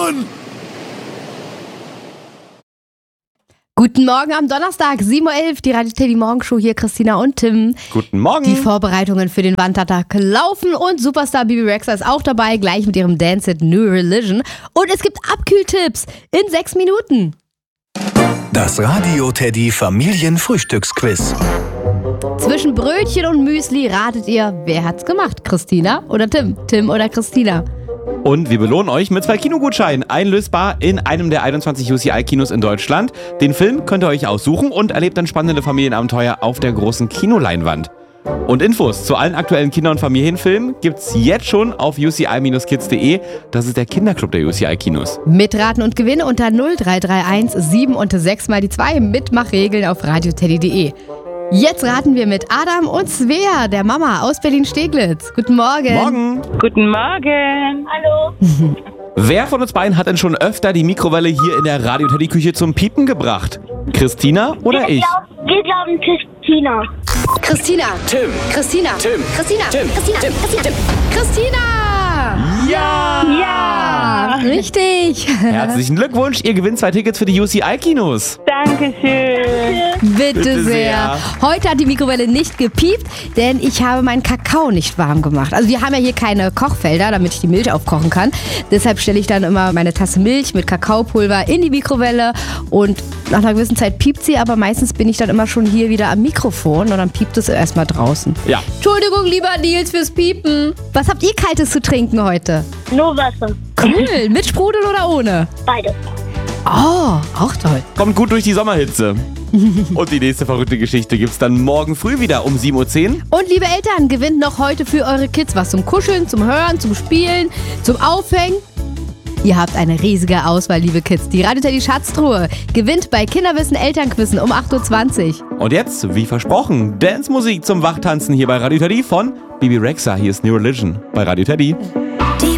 Mann! Guten Morgen am Donnerstag, 7.11 Uhr, die Radio Teddy Morgenshow, hier Christina und Tim. Guten Morgen. Die Vorbereitungen für den Wandertag laufen und Superstar Bibi Rexha ist auch dabei, gleich mit ihrem Dance-Hit New Religion. Und es gibt Abkühltipps in 6 Minuten. Das Radio Teddy Familienfrühstücksquiz. Zwischen Brötchen und Müsli ratet ihr, wer hat's gemacht? Christina oder Tim? Tim oder Christina? Und wir belohnen euch mit 2 Kinogutscheinen, einlösbar in einem der 21 UCI-Kinos in Deutschland. Den Film könnt ihr euch aussuchen und erlebt dann spannende Familienabenteuer auf der großen Kinoleinwand. Und Infos zu allen aktuellen Kinder- und Familienfilmen gibt's jetzt schon auf uci-kids.de. Das ist der Kinderclub der UCI-Kinos. Mitraten und Gewinne unter 0331 7 und 6 mal die 2. Mitmachregeln auf radioteddy.de. Jetzt raten wir mit Adam und Svea, der Mama aus Berlin-Steglitz. Guten Morgen. Morgen. Guten Morgen. Hallo. Wer von uns beiden hat denn schon öfter die Mikrowelle hier in der Radio-Teddy-Küche zum Piepen gebracht? Christina oder ich? Wir glauben Christina. Christina. Tim. Christina. Tim. Christina. Tim. Christina. Tim. Christina. Tim. Christina. Ja! Ja. Richtig. Herzlichen Glückwunsch, ihr gewinnt 2 Tickets für die UCI-Kinos. Dankeschön. Bitte sehr. Heute hat die Mikrowelle nicht gepiept, denn ich habe meinen Kakao nicht warm gemacht. Also wir haben ja hier keine Kochfelder, damit ich die Milch aufkochen kann. Deshalb stelle ich dann immer meine Tasse Milch mit Kakaopulver in die Mikrowelle und nach einer gewissen Zeit piept sie, aber meistens bin ich dann immer schon hier wieder am Mikrofon und dann piept es erstmal draußen. Ja. Entschuldigung, lieber Nils, fürs Piepen. Was habt ihr Kaltes zu trinken heute? Nur Wasser. Cool. Mit Sprudel oder ohne? Beide. Oh, auch toll. Kommt gut durch die Sommerhitze. Und die nächste verrückte Geschichte gibt's dann morgen früh wieder um 7.10 Uhr. Und liebe Eltern, gewinnt noch heute für eure Kids was zum Kuscheln, zum Hören, zum Spielen, zum Aufhängen. Ihr habt eine riesige Auswahl, liebe Kids. Die Radio Teddy Schatztruhe gewinnt bei Kinderwissen Elternquizen um 8.20 Uhr. Und jetzt, wie versprochen, Dance-Musik zum Wachtanzen hier bei Radio Teddy von Bibi Rexha. Hier ist New Religion bei Radio Teddy.